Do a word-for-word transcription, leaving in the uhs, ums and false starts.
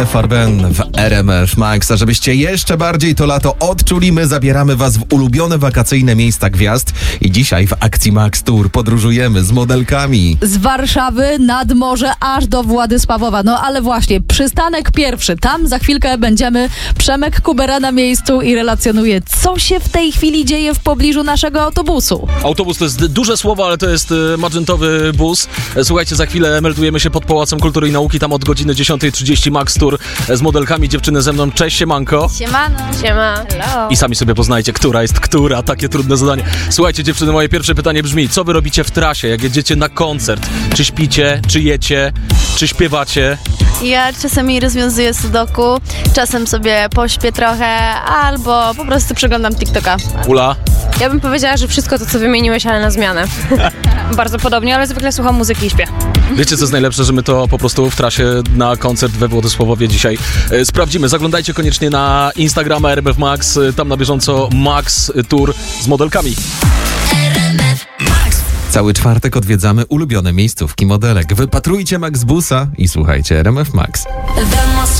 Farben w R M F Max, a żebyście jeszcze bardziej to lato odczuli, my zabieramy was w ulubione wakacyjne miejsca gwiazd i dzisiaj w akcji Max Tour podróżujemy z modelkami. Z Warszawy nad morze aż do Władysławowa. No ale właśnie, przystanek pierwszy. Tam za chwilkę będziemy. Przemek Kubera na miejscu i relacjonuje, co się w tej chwili dzieje w pobliżu naszego autobusu. Autobus to jest duże słowo, ale to jest magentowy bus. Słuchajcie, za chwilę meldujemy się pod Pałacem Kultury i Nauki, tam od godziny dziesiątej trzydzieści Max Tour z modelkami. Dziewczyny ze mną. Cześć, siemanko. Siemano. Siema. Hello. I sami sobie poznajcie, która jest która. Takie trudne zadanie. Słuchajcie, dziewczyny, moje pierwsze pytanie brzmi, co wy robicie w trasie, jak jedziecie na koncert? Czy śpicie, czy jecie, czy śpiewacie? Ja czasami rozwiązuję sudoku, czasem sobie pośpię trochę, albo po prostu przeglądam TikToka. Ula? Ja bym powiedziała, że wszystko to, co wymieniłeś, ale na zmianę. Bardzo podobnie, ale zwykle słucham muzyki i śpię. Wiecie, co jest najlepsze, że my to po prostu w trasie na koncert we Władysławowie dzisiaj e, sprawdzimy. Zaglądajcie koniecznie na Instagrama R M F Max, tam na bieżąco Max Tour z modelkami. Cały czwartek odwiedzamy ulubione miejscówki modelek. Wypatrujcie Max Busa i słuchajcie R M F Max.